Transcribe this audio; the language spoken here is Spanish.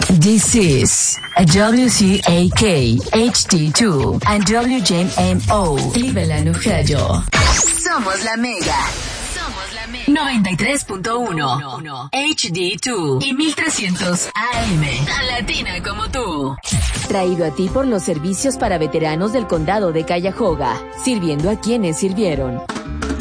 This is WCAK HD2 and WJMO Cleveland, Ohio. Somos la Mega. Somos la Mega. 93.1 HD2 y 1300 AM. Tan latina como tú. Traído a ti por los servicios para veteranos del condado de Cuyahoga, sirviendo a quienes sirvieron.